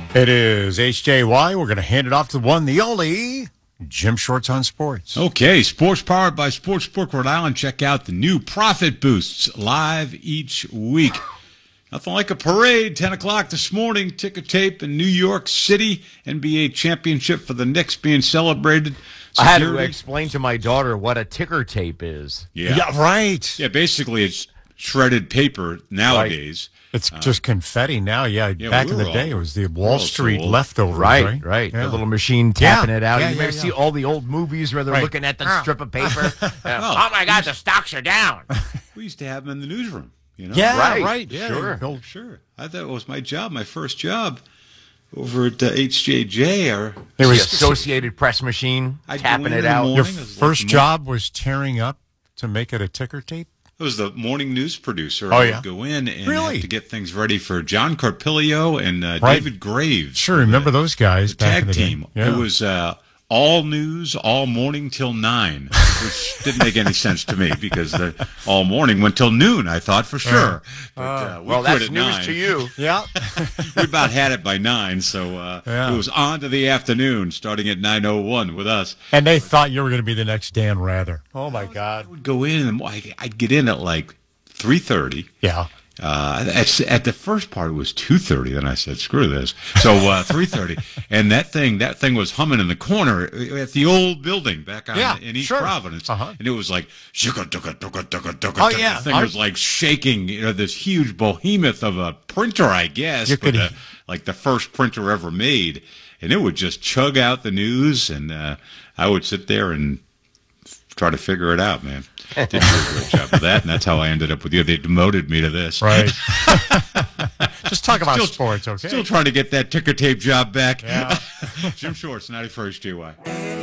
It is HJY. We're going to hand it off to the one, the only, Jim Shorts on Sports. Okay, sports powered by Sportsbook Rhode Island. Check out the new Profit Boosts live each week. Nothing like a parade. 10 o'clock this morning, ticker tape in New York City. NBA championship for the Knicks being celebrated. I had to explain to my daughter what a ticker tape is. Yeah, right. Yeah, basically it's shredded paper nowadays. Right. It's just confetti now. Yeah, back in the day, it was the Wall Street leftovers. Right. Yeah. The little machine tapping it out. Yeah, you may see all the old movies where they're looking at the strip of paper. Oh, my God, the stocks are down. We used to have them in the newsroom. You know? Yeah, right. Yeah, Sure. I thought it was my job, my first job over at HJJ. Or it was the Associated Press machine tapping it out. Your first job was tearing up to make it a ticker tape? I was the morning news producer. I would go in and have to get things ready for John Carpilio and David Graves. Sure, remember those guys back in the team. Yeah. It was all news, all morning till 9, which didn't make any sense to me because the all morning went till noon, I thought, for sure. But, well, that's news to you. Yeah. We about had it by 9, so it was on to the afternoon, starting at 9:01 with us. And they thought you were going to be the next Dan Rather. Oh, my God. I would go in, and I'd get in at like 3:30. Yeah. At the first part, it was 2:30. Then I said, "Screw this." So 3:30, and that thing was humming in the corner at the old building back in East Providence, and it was like Oh yeah, the thing was like shaking. This huge behemoth of a printer, I guess, like the first printer ever made, and it would just chug out the news, and I would sit there and try to figure it out, man. Did do a great job of that, and that's how I ended up with you. They demoted me to this. Right. Just talk about sports, okay? Still trying to get that ticker tape job back. Yeah. Jim Shorts, 91st GY.